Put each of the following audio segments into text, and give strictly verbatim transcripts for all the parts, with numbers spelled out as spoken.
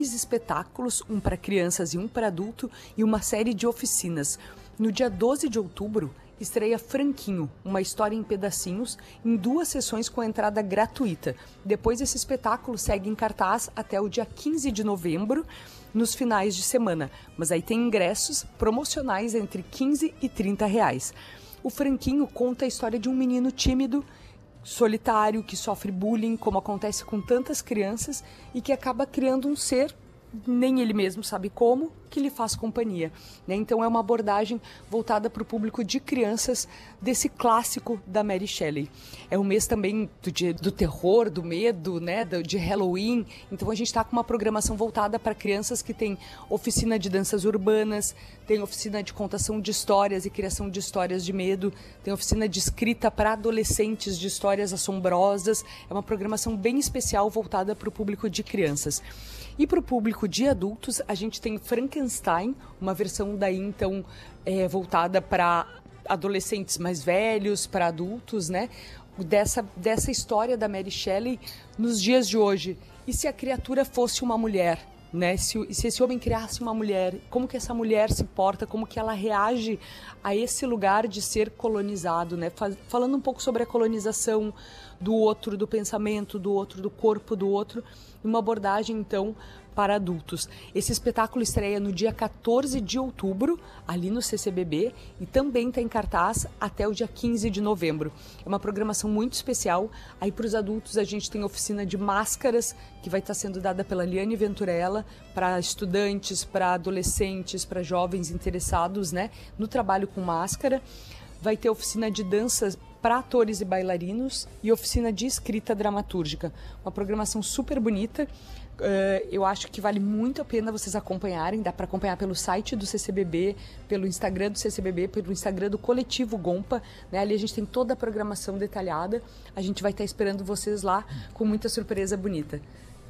espetáculos, um para crianças e um para adulto, e uma série de oficinas. No dia doze de outubro, estreia Franquinho, uma história em pedacinhos, em duas sessões com entrada gratuita. Depois esse espetáculo segue em cartaz até o dia quinze de novembro, nos finais de semana. Mas aí tem ingressos promocionais entre quinze e trinta reais. O Franquinho conta a história de um menino tímido, solitário, que sofre bullying, como acontece com tantas crianças, e que acaba criando um ser, nem ele mesmo sabe como, que lhe faz companhia, né? Então é uma abordagem voltada para o público de crianças desse clássico da Mary Shelley. É o mês também do, dia, do terror, do medo, né? do, de Halloween. Então a gente está com uma programação voltada para crianças que tem oficina de danças urbanas, tem oficina de contação de histórias e criação de histórias de medo, tem oficina de escrita para adolescentes de histórias assombrosas. É uma programação bem especial voltada para o público de crianças. E para o público de adultos, a gente tem Frankenstein, uma versão daí, então, é, voltada para adolescentes mais velhos, para adultos, né? Dessa, dessa história da Mary Shelley nos dias de hoje. E se a criatura fosse uma mulher, né? Se, se esse homem criasse uma mulher, como que essa mulher se porta, como que ela reage a esse lugar de ser colonizado, né? Falando um pouco sobre a colonização do outro, do pensamento do outro, do corpo do outro, uma abordagem, então, para adultos. Esse espetáculo estreia no dia quatorze de outubro, ali no C C B B, e também está em cartaz até o dia quinze de novembro. É uma programação muito especial. Aí, para os adultos, a gente tem oficina de máscaras, que vai estar sendo dada pela Liane Venturella, para estudantes, para adolescentes, para jovens interessados, né, no trabalho com máscara. Vai ter oficina de dança para atores e bailarinos e oficina de escrita dramatúrgica. Uma programação super bonita. Uh, eu acho que vale muito a pena vocês acompanharem. Dá para acompanhar pelo site do C C B B, pelo Instagram do C C B B, pelo Instagram do Coletivo Gompa, né? Ali a gente tem toda a programação detalhada. A gente vai estar esperando vocês lá com muita surpresa bonita.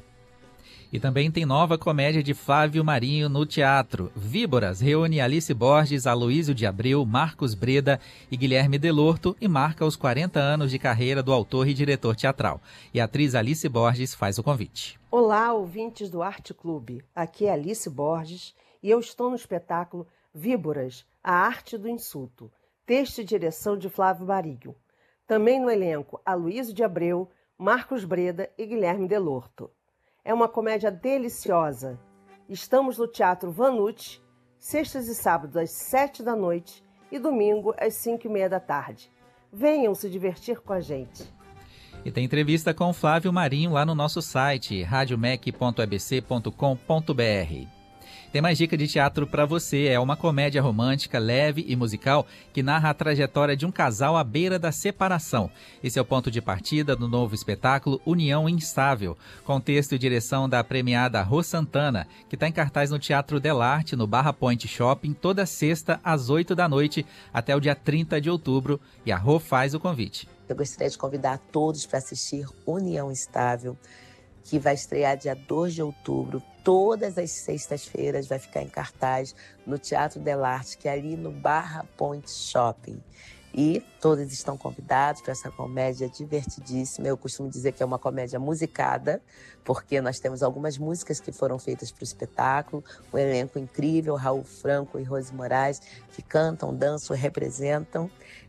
E também tem nova comédia de Flávio Marinho no teatro. Víboras reúne Alice Borges, Aloísio de Abreu, Marcos Breda e Guilherme Delorto e marca os quarenta anos de carreira do autor e diretor teatral. E a atriz Alice Borges faz o convite. Olá, ouvintes do Arte Clube. Aqui é Alice Borges e eu estou no espetáculo Víboras, a arte do insulto. Texto e direção de Flávio Marinho. Também no elenco, Aloísio de Abreu, Marcos Breda e Guilherme Delorto. É uma comédia deliciosa. Estamos no Teatro Vanucci, sextas e sábados às sete da noite e domingo às cinco e meia da tarde. Venham se divertir com a gente. E tem entrevista com Flávio Marinho lá no nosso site, radiomec ponto e b c ponto com ponto b r. Tem mais dica de teatro para você. É uma comédia romântica, leve e musical que narra a trajetória de um casal à beira da separação. Esse é o ponto de partida do novo espetáculo União Instável, com texto e direção da premiada Rô Santana, que está em cartaz no Teatro Delarte, no Barra Point Shopping, toda sexta às oito da noite até o dia trinta de outubro. E a Rô faz o convite. Eu gostaria de convidar todos para assistir União Instável, que vai estrear dia dois de outubro. Todas as sextas-feiras vai ficar em cartaz no Teatro Delarte, que é ali no Barra Point Shopping. E todos estão convidados para essa comédia divertidíssima. Eu costumo dizer que é uma comédia musicada, porque nós temos algumas músicas que foram feitas para o espetáculo, um elenco incrível, Raul Franco e Rose Moraes, que cantam, dançam, representam.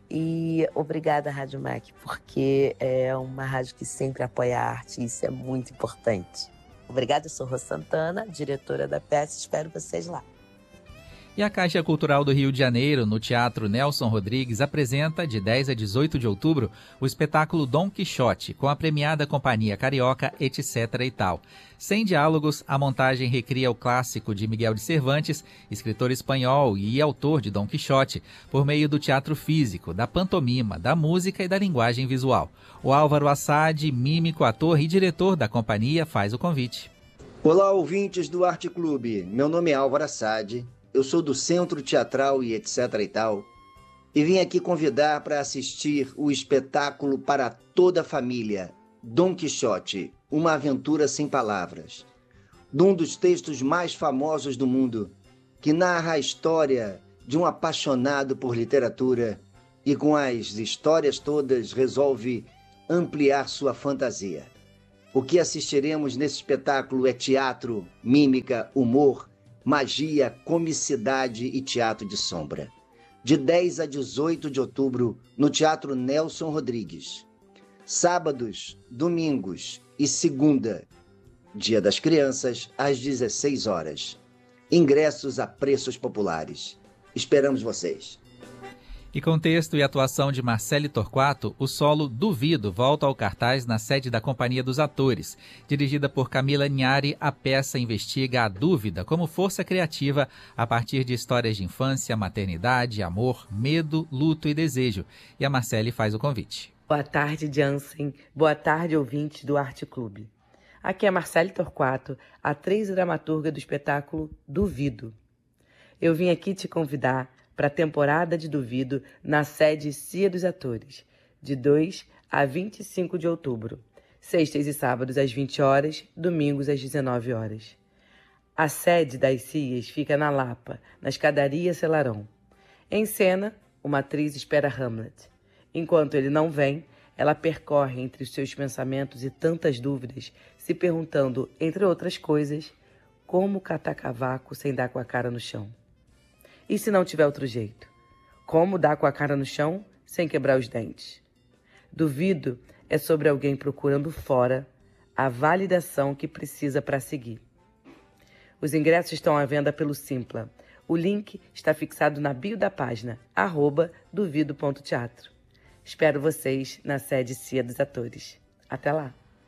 E obrigada, Rádio Mac, porque é uma rádio que sempre apoia a arte e isso é muito importante. Obrigada, eu sou Rô Santana, diretora da peça, espero vocês lá. E a Caixa Cultural do Rio de Janeiro, no Teatro Nelson Rodrigues, apresenta, de dez a dezoito de outubro, o espetáculo Dom Quixote, com a premiada Companhia Carioca, etc e tal. Sem diálogos, a montagem recria o clássico de Miguel de Cervantes, escritor espanhol e autor de Dom Quixote, por meio do teatro físico, da pantomima, da música e da linguagem visual. O Álvaro Assad, mímico, ator e diretor da companhia, faz o convite. Olá, ouvintes do Arte Clube. Meu nome é Álvaro Assad. Eu sou do Centro Teatral e etc e tal, e vim aqui convidar para assistir o espetáculo para toda a família, Dom Quixote, uma aventura sem palavras, de um dos textos mais famosos do mundo, que narra a história de um apaixonado por literatura e com as histórias todas resolve ampliar sua fantasia. O que assistiremos nesse espetáculo é teatro, mímica, humor, magia, comicidade e teatro de sombra. De dez a dezoito de outubro, no Teatro Nelson Rodrigues. Sábados, domingos e segunda, Dia das Crianças, às dezesseis horas. Ingressos a preços populares. Esperamos vocês. E com texto e atuação de Marcele Torquato, o solo Duvido volta ao cartaz na sede da Companhia dos Atores. Dirigida por Camila Nharí, a peça investiga a dúvida como força criativa a partir de histórias de infância, maternidade, amor, medo, luto e desejo. E a Marcele faz o convite. Boa tarde, Jansen. Boa tarde, ouvintes do Arte Clube. Aqui é Marcele Torquato, atriz e dramaturga do espetáculo Duvido. Eu vim aqui te convidar para a temporada de Duvido na sede C I A dos Atores, de dois a vinte e cinco de outubro, sextas e sábados às vinte horas, domingos às dezenove horas. A sede das C I As fica na Lapa, na escadaria Celarão. Em cena, uma atriz espera Hamlet. Enquanto ele não vem, ela percorre entre os seus pensamentos e tantas dúvidas, se perguntando, entre outras coisas, como catar cavaco sem dar com a cara no chão. E se não tiver outro jeito? Como dar com a cara no chão sem quebrar os dentes? Duvido é sobre alguém procurando fora a validação que precisa para seguir. Os ingressos estão à venda pelo Simpla. O link está fixado na bio da página, arroba duvido ponto teatro. Espero vocês na sede C I A dos Atores. Até lá!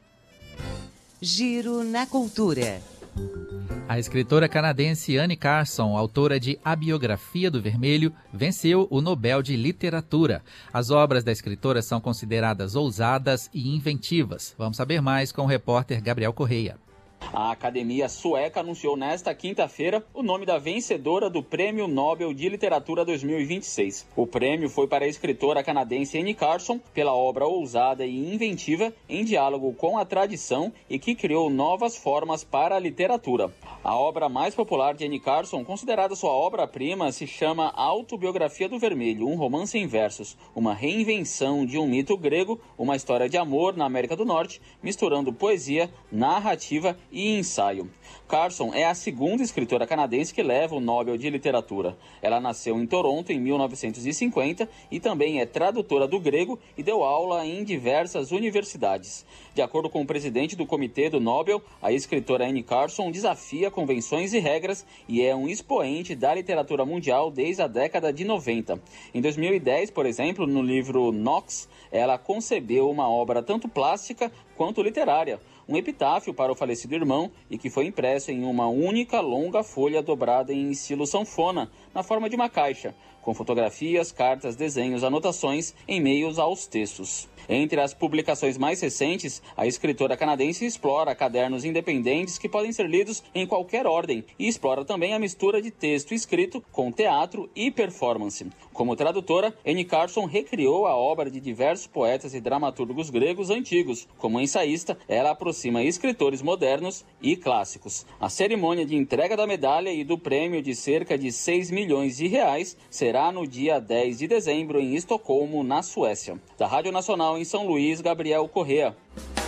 Giro na Cultura. A escritora canadense Anne Carson, autora de A Biografia do Vermelho, venceu o Nobel de Literatura. As obras da escritora são consideradas ousadas e inventivas. Vamos saber mais com o repórter Gabriel Correia. A Academia Sueca anunciou nesta quinta-feira o nome da vencedora do Prêmio Nobel de Literatura dois mil e vinte e seis. O prêmio foi para a escritora canadense Anne Carson pela obra ousada e inventiva em diálogo com a tradição e que criou novas formas para a literatura. A obra mais popular de Anne Carson, considerada sua obra-prima, se chama Autobiografia do Vermelho, um romance em versos, uma reinvenção de um mito grego, uma história de amor na América do Norte, misturando poesia, narrativa e ensaio. Carson é a segunda escritora canadense que leva o Nobel de Literatura. Ela nasceu em Toronto em mil novecentos e cinquenta e também é tradutora do grego e deu aula em diversas universidades. De acordo com o presidente do Comitê do Nobel, a escritora Anne Carson desafia convenções e regras e é um expoente da literatura mundial desde a década de noventa. Em dois mil e dez, por exemplo, no livro Nox, ela concebeu uma obra tanto plástica quanto literária, um epitáfio para o falecido irmão e que foi impresso em uma única longa folha dobrada em estilo sanfona, na forma de uma caixa, com fotografias, cartas, desenhos, anotações em meios aos textos. Entre as publicações mais recentes, a escritora canadense explora cadernos independentes que podem ser lidos em qualquer ordem e explora também a mistura de texto escrito com teatro e performance. Como tradutora, Anne Carson recriou a obra de diversos poetas e dramaturgos gregos antigos. Como ensaísta, ela aproxima escritores modernos e clássicos. A cerimônia de entrega da medalha e do prêmio de cerca de seis milhões de reais será no dia dez de dezembro em Estocolmo, na Suécia. Da Rádio Nacional em São Luís, Gabriel Correa.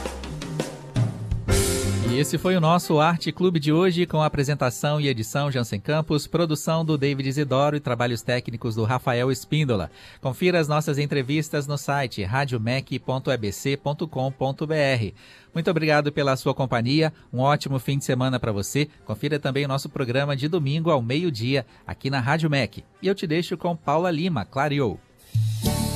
E esse foi o nosso Arte Clube de hoje, com a apresentação e edição Jansen Campos, produção do David Isidoro e trabalhos técnicos do Rafael Espíndola. Confira as nossas entrevistas no site rádio mec ponto e b c ponto com ponto b r. Muito obrigado pela sua companhia, um ótimo fim de semana para você. Confira também o nosso programa de domingo ao meio-dia, aqui na Rádio Mec. E eu te deixo com Paula Lima, Clareou.